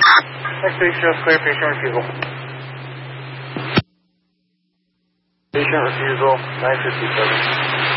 Next week shows clear, patient refusal. Patient refusal, 957.